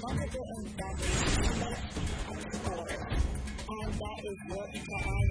want to go in that and that is what I